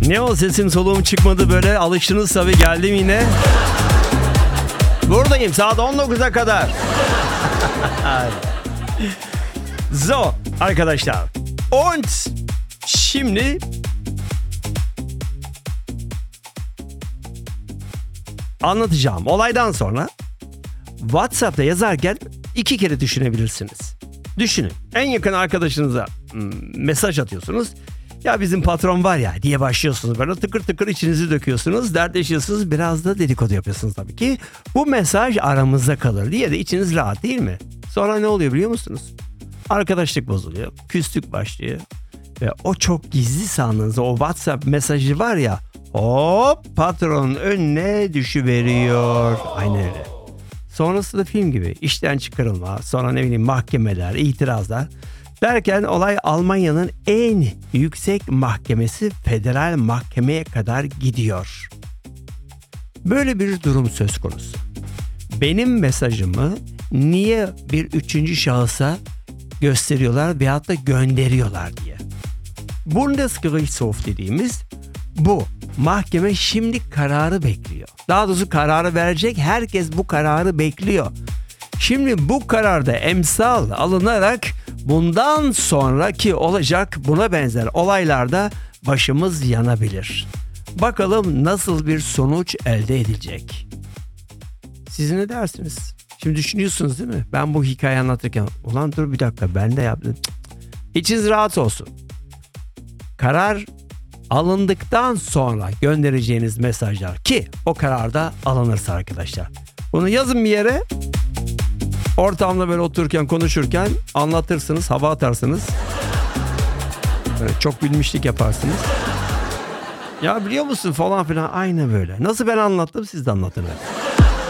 Ne o, sesim soluğum çıkmadı böyle, alıştınız tabii, geldim yine. Buradayım saat 19'a kadar. So arkadaşlar. Und şimdi anlatacağım olaydan sonra WhatsApp'ta yazarken 2 kere düşünebilirsiniz. Düşünün, en yakın arkadaşınıza mesaj atıyorsunuz. Ya bizim patron var ya diye başlıyorsunuz, böyle tıkır tıkır içinizi döküyorsunuz, dertleşiyorsunuz, biraz da dedikodu yapıyorsunuz tabii ki. Bu mesaj aramızda kalır diye de içiniz rahat, değil mi? Sonra ne oluyor biliyor musunuz? Arkadaşlık bozuluyor, küslük başlıyor ve o çok gizli sandığınız o WhatsApp mesajı var ya, hop patronun önüne düşüveriyor. Aynen öyle. Sonrası da film gibi, işten çıkarılma, sonra ne bileyim mahkemeler, itirazlar derken olay Almanya'nın en yüksek mahkemesi, federal mahkemeye kadar gidiyor. Böyle bir durum söz konusu. Benim mesajımı niye bir üçüncü şahısa gösteriyorlar veyahut da gönderiyorlar diye. Bundesgerichtshof dediğimiz bu. Mahkeme şimdi kararı bekliyor. Daha doğrusu kararı verecek, herkes bu kararı bekliyor. Şimdi bu kararda emsal alınarak bundan sonraki olacak buna benzer olaylarda başımız yanabilir. Bakalım nasıl bir sonuç elde edilecek. Siz ne dersiniz? Şimdi düşünüyorsunuz değil mi? Ben bu hikayeyi anlatırken ulan dur bir dakika ben de yaptım. İçiniz rahat olsun. Karar alındıktan sonra göndereceğiniz mesajlar, ki o kararda alınırsa arkadaşlar. Bunu yazın bir yere. Ortamda böyle otururken, konuşurken anlatırsınız, hava atarsınız. Böyle çok bilmişlik yaparsınız. Ya biliyor musun falan filan, aynı böyle. Nasıl ben anlattım siz de anlatın.